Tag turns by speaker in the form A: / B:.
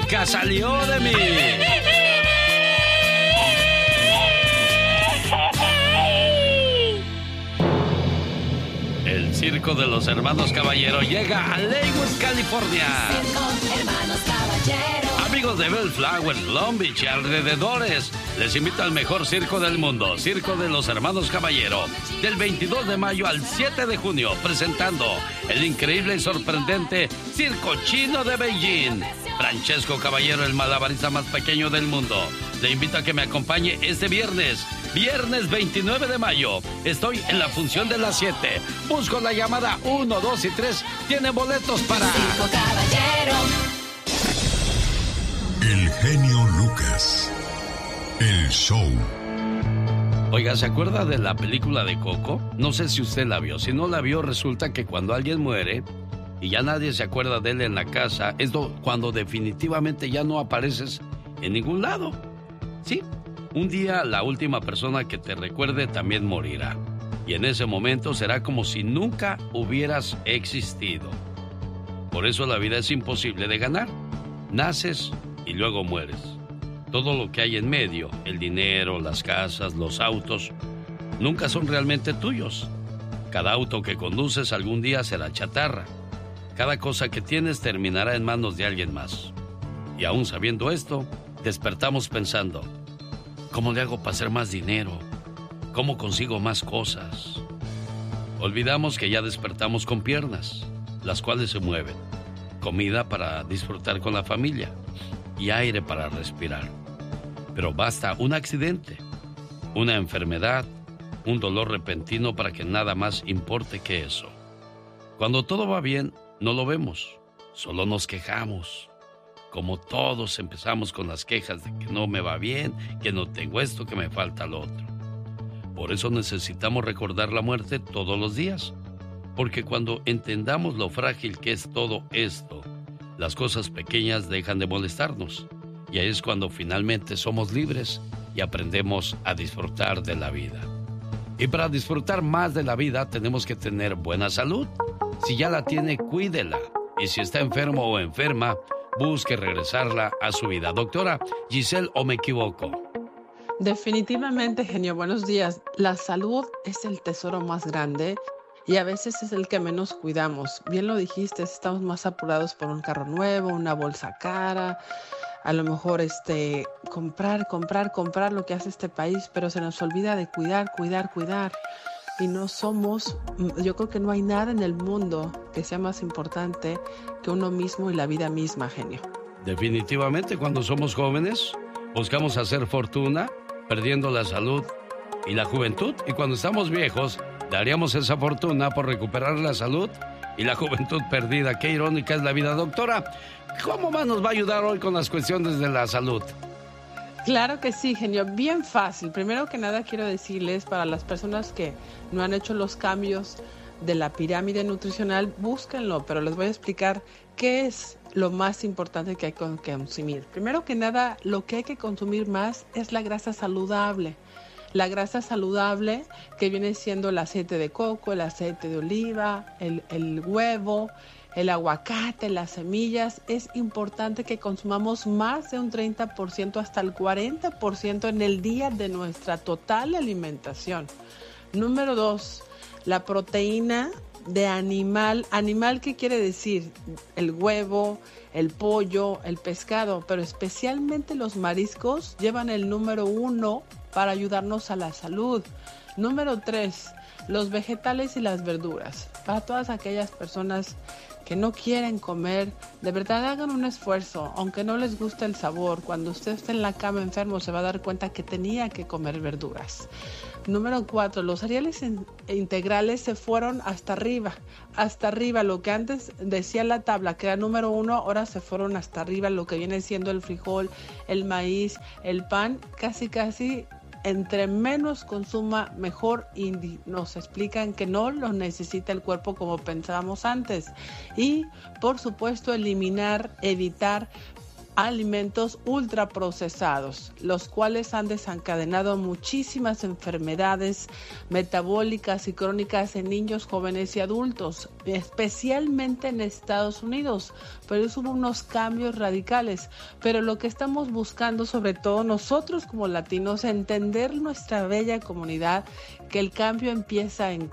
A: nunca salió de mí. El circo de los hermanos Caballero llega a Leywood, California.
B: Circo Hermanos Caballero.
A: Amigos de Bellflower, Long Beach y alrededores, les invito al mejor circo del mundo, Circo de los Hermanos Caballero, del 22 de mayo al 7 de junio, presentando el increíble y sorprendente Circo Chino de Beijing. Francesco Caballero, el malabarista más pequeño del mundo. Le invito a que me acompañe este viernes 29 de mayo. Estoy en la función de las 7. Busco la llamada 1, 2 y 3. Tienen boletos para...
B: Circo Caballero.
C: El genio Lucas. El show.
A: Oiga, ¿se acuerda de la película de Coco? No sé si usted la vio. Si no la vio, resulta que cuando alguien muere y ya nadie se acuerda de él en la casa, es cuando definitivamente ya no apareces en ningún lado. Sí, un día la última persona que te recuerde también morirá. Y en ese momento será como si nunca hubieras existido. Por eso la vida es imposible de ganar. Naces y luego mueres. Todo lo que hay en medio, el dinero, las casas, los autos, nunca son realmente tuyos. Cada auto que conduces algún día será chatarra. Cada cosa que tienes terminará en manos de alguien más. Y aún sabiendo esto, despertamos pensando, ¿cómo le hago para hacer más dinero? ¿Cómo consigo más cosas? Olvidamos que ya despertamos con piernas, las cuales se mueven, comida para disfrutar con la familia y aire para respirar. Pero basta un accidente, una enfermedad, un dolor repentino para que nada más importe que eso. Cuando todo va bien, no lo vemos, solo nos quejamos. Como todos empezamos con las quejas de que no me va bien, que no tengo esto, que me falta lo otro. Por eso necesitamos recordar la muerte todos los días. Porque cuando entendamos lo frágil que es todo esto, las cosas pequeñas dejan de molestarnos. Y ahí es cuando finalmente somos libres y aprendemos a disfrutar de la vida. Y para disfrutar más de la vida tenemos que tener buena salud. Si ya la tiene, cuídela. Y si está enfermo o enferma, busque regresarla a su vida. Doctora Giselle, ¿o me equivoco?
D: Definitivamente, genio, buenos días. La salud es el tesoro más grande y a veces es el que menos cuidamos. Bien lo dijiste, estamos más apurados por un carro nuevo, una bolsa cara, a lo mejor comprar lo que hace este país, pero se nos olvida de cuidar. Y no somos, yo creo que no hay nada en el mundo que sea más importante que uno mismo y la vida misma, genio.
A: Definitivamente, cuando somos jóvenes, buscamos hacer fortuna, perdiendo la salud y la juventud. Y cuando estamos viejos, daríamos esa fortuna por recuperar la salud y la juventud perdida. Qué irónica es la vida, doctora. ¿Cómo más nos va a ayudar hoy con las cuestiones de la salud?
D: Claro que sí, genio. Bien fácil. Primero que nada quiero decirles, para las personas que no han hecho los cambios de la pirámide nutricional, búsquenlo, pero les voy a explicar qué es lo más importante que hay que consumir. Primero que nada, lo que hay que consumir más es la grasa saludable. La grasa saludable que viene siendo el aceite de coco, el aceite de oliva, el huevo, el aguacate, las semillas. Es importante que consumamos más de un 30% hasta el 40% en el día de nuestra total alimentación. Número 2, la proteína de animal. ¿Animal qué quiere decir? El huevo, el pollo, el pescado, pero especialmente los mariscos llevan el número 1 para ayudarnos a la salud. Número 3, los vegetales y las verduras. Para todas aquellas personas que no quieren comer, de verdad hagan un esfuerzo, aunque no les guste el sabor. Cuando usted esté en la cama enfermo se va a dar cuenta que tenía que comer verduras. Número 4, los cereales integrales se fueron hasta arriba, lo que antes decía la tabla que era número 1, ahora se fueron hasta arriba, lo que viene siendo el frijol, el maíz, el pan, casi entre menos consuma mejor, y nos explican que no lo necesita el cuerpo como pensábamos antes. Y por supuesto evitar alimentos ultraprocesados, los cuales han desencadenado muchísimas enfermedades metabólicas y crónicas en niños, jóvenes y adultos, especialmente en Estados Unidos. Pero hubo unos cambios radicales. Pero lo que estamos buscando, sobre todo nosotros como latinos, entender nuestra bella comunidad, que el cambio empieza en